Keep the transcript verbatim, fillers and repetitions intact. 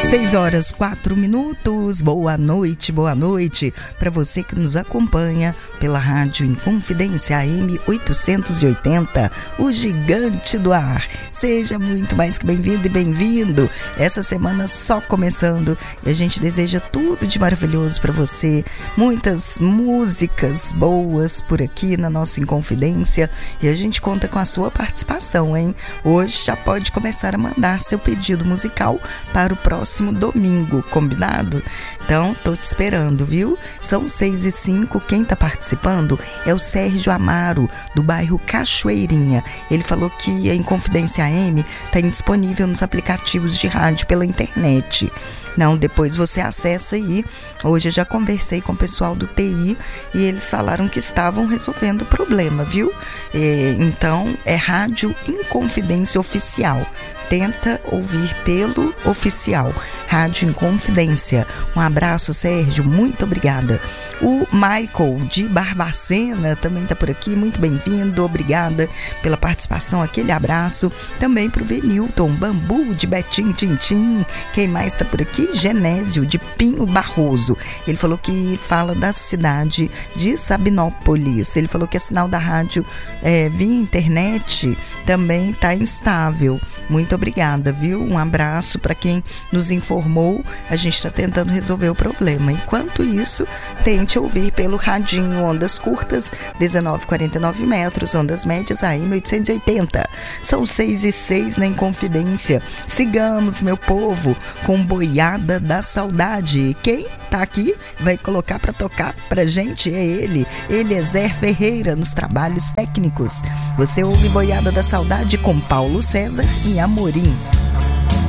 seis horas, quatro minutos. Boa noite, boa noite para você que nos acompanha pela rádio Inconfidência A M oitocentos e oitenta, o gigante do ar. Seja muito mais que bem-vindo e bem-vindo. Essa semana só começando e a gente deseja tudo de maravilhoso para você. Muitas músicas boas por aqui na nossa Inconfidência e a gente conta com a sua participação, hein? Hoje já pode começar a mandar seu pedido musical para o próximo domingo, combinado? Então, tô te esperando, viu? São seis e cinco, quem tá participando é o Sérgio Amaro, do bairro Cachoeirinha. Ele falou que a Inconfidência A M tá indisponível nos aplicativos de rádio pela internet. Não, depois você acessa aí. Hoje eu já conversei com o pessoal do T I e eles falaram que estavam resolvendo o problema, viu? É, então, é Rádio Inconfidência Oficial. Tenta ouvir pelo oficial, Rádio Inconfidência. Um abraço, Sérgio, muito obrigada. O Michael de Barbacena também está por aqui, muito bem-vindo, obrigada pela participação, aquele abraço. Também para o Venilton Bambu de Betim Tintim. Quem mais está por aqui? Genésio de Pinho Barroso. Ele falou que fala da cidade de Sabinópolis. Ele falou que a sinal da rádio é, via internet também está instável. Muito obrigada, viu? Um abraço para quem nos informou. A gente está tentando resolver o problema. Enquanto isso, tente ouvir pelo radinho ondas curtas, dezenove e quarenta e nove metros, ondas médias A M oitocentos e oitenta. São seis e seis na Inconfidência. Sigamos, meu povo, com Boiada da Saudade. Quem tá aqui vai colocar para tocar pra gente é ele, Eliezer Ferreira, nos trabalhos técnicos. Você ouve Boiada da Saudade com Paulo César e Amorim.